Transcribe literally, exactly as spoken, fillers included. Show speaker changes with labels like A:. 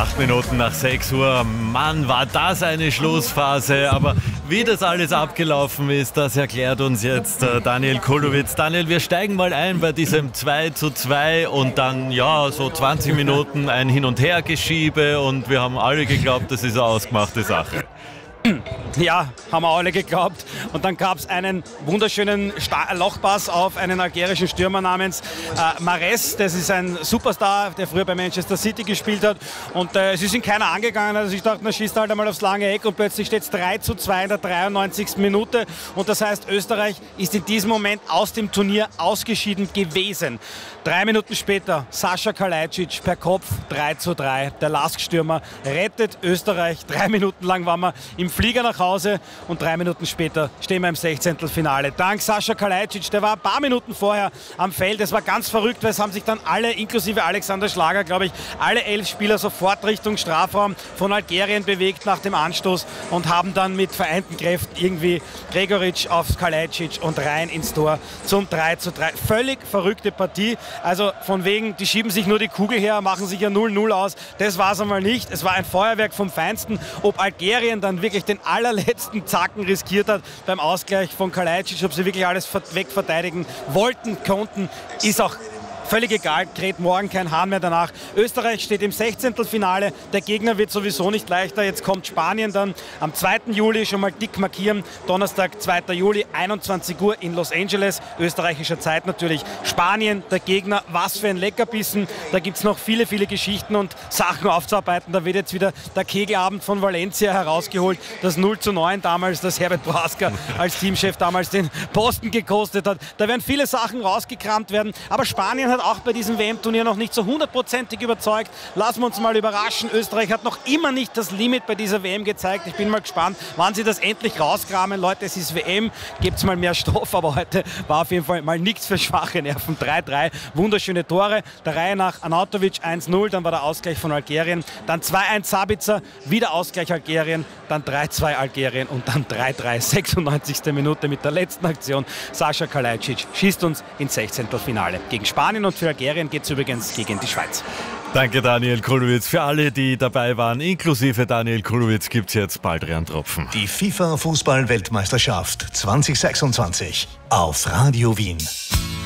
A: Acht Minuten nach sechs Uhr. Mann, war das eine Schlussphase. Aber wie das alles abgelaufen ist, das erklärt uns jetzt äh, Daniel Kulowitz. Daniel, wir steigen mal ein bei diesem zwei zu zwei und dann, ja, so zwanzig Minuten ein Hin- und Her-Geschiebe und wir haben alle geglaubt, das ist eine ausgemachte Sache.
B: Ja, haben wir alle geglaubt. Und dann gab es einen wunderschönen Sta- Lochpass auf einen algerischen Stürmer namens äh, Mahrez. Das ist ein Superstar, der früher bei Manchester City gespielt hat. Und äh, es ist ihn keiner angegangen. Also ich dachte, man schießt halt einmal aufs lange Eck und plötzlich steht es drei zu zwei in der dreiundneunzigsten Minute. Und das heißt, Österreich ist in diesem Moment aus dem Turnier ausgeschieden gewesen. Drei Minuten später, Sascha Kalajdzic per Kopf drei zu drei. Der Lask-Stürmer rettet Österreich. Drei Minuten lang waren wir im Flieger nach Hause und drei Minuten später stehen wir im Sechzehntelfinale. Dank Sascha Kalajdzic, der war ein paar Minuten vorher am Feld. Es war ganz verrückt, weil es haben sich dann alle, inklusive Alexander Schlager, glaube ich, alle elf Spieler sofort Richtung Strafraum von Algerien bewegt nach dem Anstoß und haben dann mit vereinten Kräften irgendwie Gregoritsch auf Kalajdzic und rein ins Tor zum drei zu drei. Völlig verrückte Partie. Also von wegen, die schieben sich nur die Kugel her, machen sich ja null null aus. Das war es einmal nicht. Es war ein Feuerwerk vom Feinsten. Ob Algerien dann wirklich den allerletzten Zacken riskiert hat beim Ausgleich von Kalajdzic, ob sie wirklich alles wegverteidigen wollten, konnten, ist auch völlig egal, kräht morgen kein Hahn mehr danach. Österreich steht im Sechzehntelfinale. Der Gegner wird sowieso nicht leichter. Jetzt kommt Spanien dann am zweiten Juli, schon mal dick markieren. Donnerstag, zweiter Juli, einundzwanzig Uhr in Los Angeles. Österreichischer Zeit natürlich. Spanien, der Gegner. Was für ein Leckerbissen. Da gibt es noch viele, viele Geschichten und Sachen aufzuarbeiten. Da wird jetzt wieder der Kegelabend von Valencia herausgeholt. Das null zu neun damals, das Herbert Boaska als Teamchef damals den Posten gekostet hat. Da werden viele Sachen rausgekramt werden. Aber Spanien hat auch bei diesem W M-Turnier noch nicht so hundertprozentig überzeugt. Lassen wir uns mal überraschen. Österreich hat noch immer nicht das Limit bei dieser W M gezeigt. Ich bin mal gespannt, wann sie das endlich rauskramen. Leute, es ist W M, gebt mal mehr Stoff, aber heute war auf jeden Fall mal nichts für schwache Nerven. drei drei, wunderschöne Tore. Der Reihe nach Arnautovic eins null, dann war der Ausgleich von Algerien, dann zwei eins Sabitzer, wieder Ausgleich Algerien, dann drei zwei Algerien und dann drei drei, sechsundneunzigste Minute mit der letzten Aktion. Sascha Kalajdzic schießt uns ins Sechzehntelfinale gegen Spanien. Und für Algerien geht es übrigens gegen die Schweiz.
A: Danke, Daniel Kulowitz. Für alle, die dabei waren, inklusive Daniel Kulowitz, gibt es jetzt bald Tropfen.
C: Die FIFA-Fußball-Weltmeisterschaft zwanzig sechsundzwanzig auf Radio Wien.